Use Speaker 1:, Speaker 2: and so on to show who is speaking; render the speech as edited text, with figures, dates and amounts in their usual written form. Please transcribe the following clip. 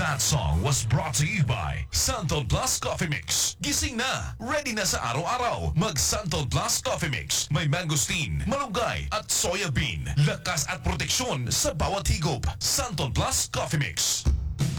Speaker 1: That song was brought to you by Santo Plus Coffee Mix. Gising na, ready na sa araw-araw. Mag Santo Plus Coffee Mix. May mangosteen, malunggay at soya bean. Lakas at proteksyon sa bawat higop. Santo Plus Coffee Mix.